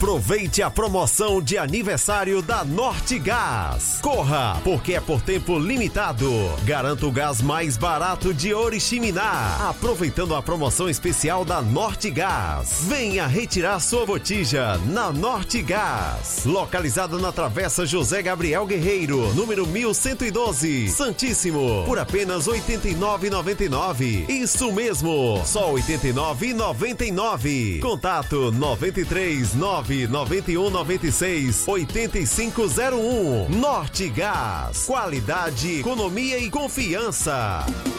Aproveite a promoção de aniversário da Norte Gás. Corra, porque é por tempo limitado. Garanta o gás mais barato de Oriximiná, aproveitando a promoção especial da Norte Gás. Venha retirar sua botija na Norte Gás, localizada na Travessa José Gabriel Guerreiro, número 1112, Santíssimo, por apenas R$ 89,99. Isso mesmo, só R$ 89,99. Contato 93 991 96 8501. Norte Gás, qualidade, economia e confiança.